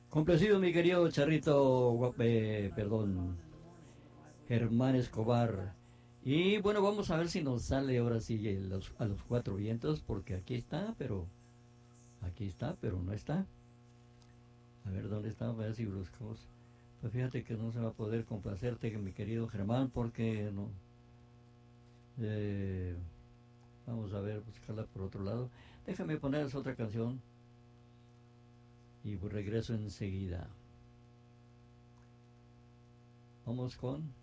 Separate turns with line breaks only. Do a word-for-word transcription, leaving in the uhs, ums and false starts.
Complacido mi querido Charrito, Gua- eh, perdón, Germán Escobar. Y bueno, vamos a ver si nos sale ahora sí el- los- a los cuatro vientos, porque aquí está, pero aquí está, pero no está. A ver dónde está, a ver si buscamos. Pues fíjate que no se va a poder complacerte, mi querido Germán, porque no. eh, Vamos a ver, buscarla por otro lado. Déjame poner esa otra canción y pues regreso enseguida. Vamos con